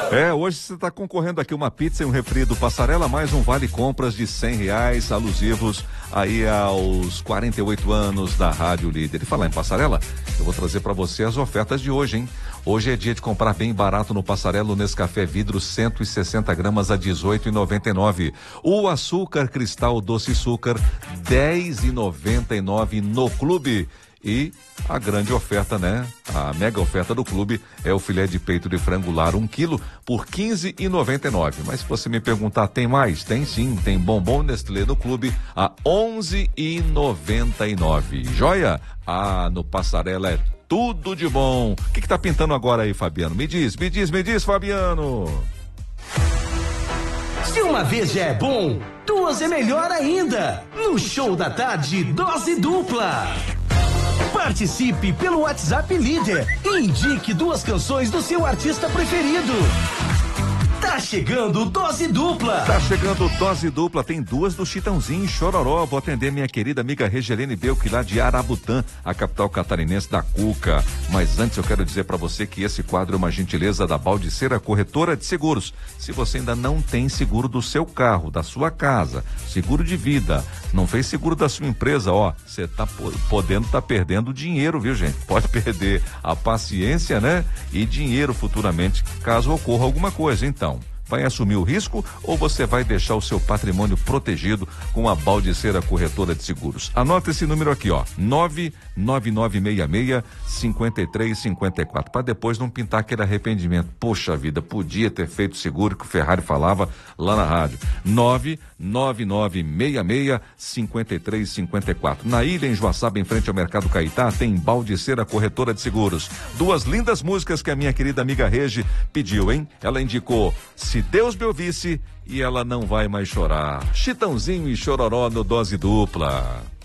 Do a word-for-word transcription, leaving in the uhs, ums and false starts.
É, hoje você está concorrendo aqui uma pizza e um refri do Passarela, mais um vale compras de cem reais, alusivos aí aos quarenta e oito anos da Rádio Líder. E falar em Passarela, eu vou trazer para você as ofertas de hoje, hein? Hoje é dia de comprar bem barato no Passarela, o Nescafé vidro cento e sessenta gramas a dezoito reais e noventa e nove centavos. O açúcar cristal doce açúcar dez reais e noventa e nove centavos no Clube. E a grande oferta, né? A mega oferta do Clube é o filé de peito de frango lar, um quilo por quinze reais e noventa e nove centavos. Mas se você me perguntar, tem mais? Tem sim, tem bombom Nestlé no Clube a onze reais e noventa e nove centavos. Joia? Ah, no Passarela é tudo de bom. O que que tá pintando agora aí, Fabiano? Me diz, me diz, me diz, Fabiano. Se uma vez já é bom, duas é melhor ainda. No Show da Tarde, dose dupla. Participe pelo WhatsApp Líder e indique duas canções do seu artista preferido. Tá chegando Dose Dupla. Tá chegando Dose Dupla, tem duas do Chitãozinho e Chororó. Vou atender minha querida amiga Regelene Belk lá de Arabutã, a capital catarinense da Cuca. Mas antes eu quero dizer para você que esse quadro é uma gentileza da Baldiceira Corretora de Seguros. Se você ainda não tem seguro do seu carro, da sua casa, seguro de vida, não fez seguro da sua empresa, ó, você tá podendo tá perdendo dinheiro, viu, gente? Pode perder a paciência, né? E dinheiro futuramente, caso ocorra alguma coisa. Então, vai assumir o risco ou você vai deixar o seu patrimônio protegido com a Baldiceira Corretora de Seguros? Anota esse número aqui, ó, nove nove nove seis seis, cinco três cinco quatro, para depois não pintar aquele arrependimento. Poxa vida, podia ter feito o seguro que o Ferrari falava lá na rádio. nove nove nove seis seis, cinco três cinco quatro. Na ilha, em Joaçaba, em frente ao Mercado Caetá, tem Baldiceira Corretora de Seguros. Duas lindas músicas que a minha querida amiga Regi pediu, hein? Ela indicou Se Deus Me Ouvisse e Ela Não Vai Mais Chorar. Chitãozinho e Chororó no Dose Dupla.